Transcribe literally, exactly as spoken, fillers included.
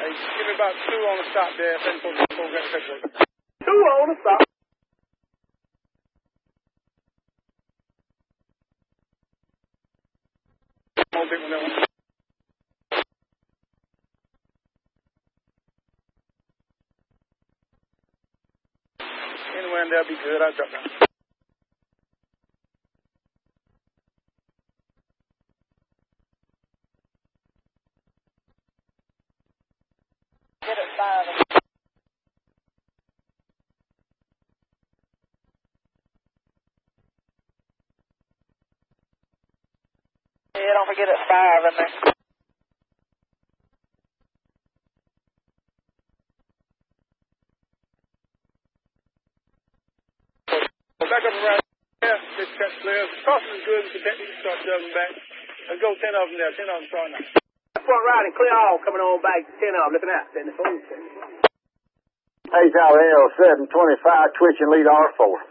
Hey, give me about two on the stop there. seven four four, get the paperwork. Two on the stop. Come on, big one, that one. Anywhere in there will be good. I'll drop down. Get it five. Yeah, don't forget it's five in there. Back up around there. This catch clear. Crossing is good. The technique start shoving back. Let's go ten of them there. Ten of them starting now. Front right and clear all coming on back. Ten of them. Looking out. Ten. H L L seven twenty-five, twitching lead R four.